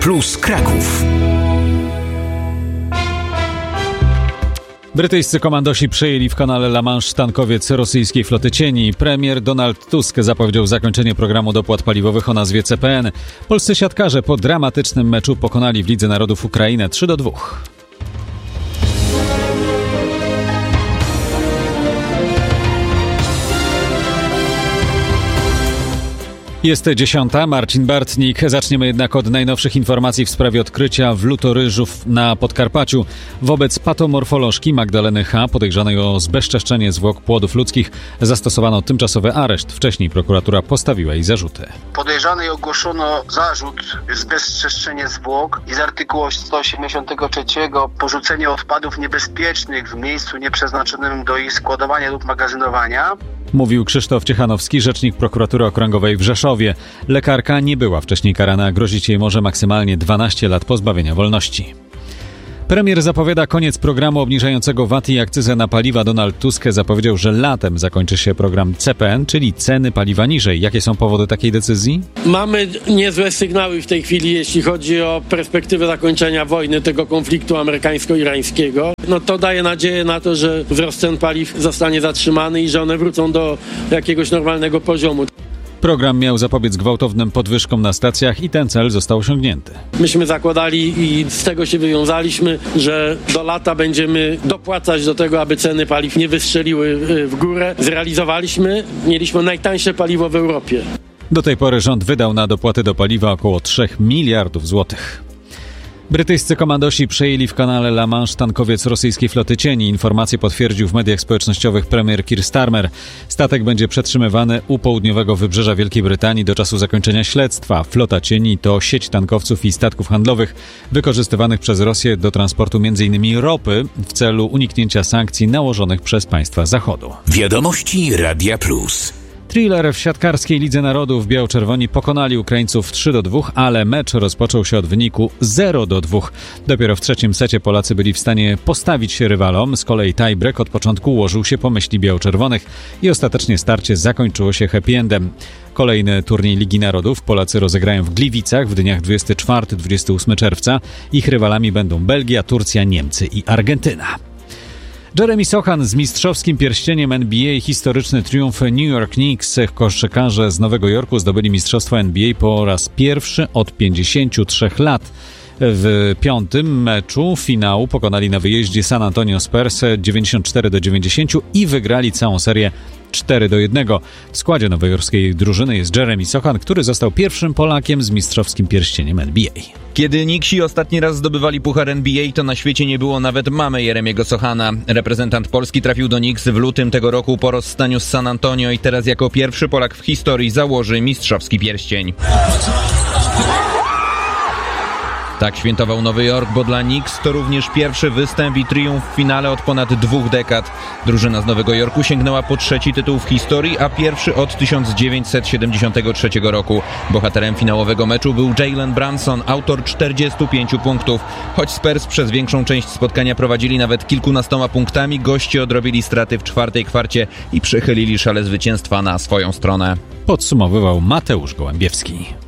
Plus Kraków. Brytyjscy komandosi przejęli w kanale La Manche tankowiec rosyjskiej floty cieni. Premier Donald Tusk zapowiedział zakończenie programu dopłat paliwowych o nazwie CPN. Polscy siatkarze po dramatycznym meczu pokonali w Lidze Narodów Ukrainę 3-2. Jest 10. Marcin Bartnik. Zaczniemy jednak od najnowszych informacji w sprawie odkrycia wlutoryżów na Podkarpaciu. Wobec patomorfolożki Magdaleny H., podejrzanej o zbezczeszczenie zwłok płodów ludzkich, zastosowano tymczasowy areszt. Wcześniej prokuratura postawiła jej zarzuty. Podejrzanej ogłoszono zarzut zbezczeszczenie zwłok i z artykułu 183 porzucenie odpadów niebezpiecznych w miejscu nieprzeznaczonym do ich składowania lub magazynowania. Mówił Krzysztof Ciechanowski, rzecznik prokuratury okręgowej w Rzeszowie. Lekarka nie była wcześniej karana, grozić jej może maksymalnie 12 lat pozbawienia wolności. Premier zapowiada koniec programu obniżającego VAT i akcyzę na paliwa. Donald Tusk zapowiedział, że latem zakończy się program CPN, czyli ceny paliwa niżej. Jakie są powody takiej decyzji? Mamy niezłe sygnały w tej chwili, jeśli chodzi o perspektywę zakończenia wojny, tego konfliktu amerykańsko-irańskiego. To daje nadzieję na to, że wzrost cen paliw zostanie zatrzymany i że one wrócą do jakiegoś normalnego poziomu. Program miał zapobiec gwałtownym podwyżkom na stacjach i ten cel został osiągnięty. Myśmy zakładali i z tego się wywiązaliśmy, że do lata będziemy dopłacać do tego, aby ceny paliw nie wystrzeliły w górę. Zrealizowaliśmy, mieliśmy najtańsze paliwo w Europie. Do tej pory rząd wydał na dopłaty do paliwa około 3 miliardów złotych. Brytyjscy komandosi przejęli w kanale La Manche tankowiec rosyjskiej floty cieni. Informację potwierdził w mediach społecznościowych premier Keir Starmer. Statek będzie przetrzymywany u południowego wybrzeża Wielkiej Brytanii do czasu zakończenia śledztwa. Flota cieni to sieć tankowców i statków handlowych wykorzystywanych przez Rosję do transportu m.in. ropy w celu uniknięcia sankcji nałożonych przez państwa Zachodu. Wiadomości Radia Plus. Thriller w siatkarskiej Lidze Narodów. Biało-czerwoni pokonali Ukraińców 3-2, ale mecz rozpoczął się od wyniku 0-2. Dopiero w trzecim secie Polacy byli w stanie postawić się rywalom. Z kolei tie-break od początku ułożył się po myśli biało-czerwonych i ostatecznie starcie zakończyło się happy endem. Kolejny turniej Ligi Narodów Polacy rozegrają w Gliwicach w dniach 24-28 czerwca. Ich rywalami będą Belgia, Turcja, Niemcy i Argentyna. Jeremy Sochan z mistrzowskim pierścieniem NBA, historyczny triumf New York Knicks. Koszykarze z Nowego Jorku zdobyli mistrzostwo NBA po raz pierwszy od 53 lat. W piątym meczu finału pokonali na wyjeździe San Antonio Spurs 94-90 i wygrali całą serię 4-1. W składzie nowojorskiej drużyny jest Jeremy Sochan, który został pierwszym Polakiem z mistrzowskim pierścieniem NBA. Kiedy Knicksi ostatni raz zdobywali puchar NBA, to na świecie nie było nawet mamy Jeremiego Sochana. Reprezentant Polski trafił do Knicks w lutym tego roku po rozstaniu z San Antonio i teraz jako pierwszy Polak w historii założy mistrzowski pierścień. Tak świętował Nowy Jork, bo dla Knicks to również pierwszy występ i triumf w finale od ponad 2 dekad. Drużyna z Nowego Jorku sięgnęła po 3. tytuł w historii, a pierwszy od 1973 roku. Bohaterem finałowego meczu był Jalen Brunson, autor 45 punktów. Choć Spurs przez większą część spotkania prowadzili nawet kilkunastoma punktami, goście odrobili straty w 4. kwarcie i przechylili szale zwycięstwa na swoją stronę. Podsumowywał Mateusz Gołębiewski.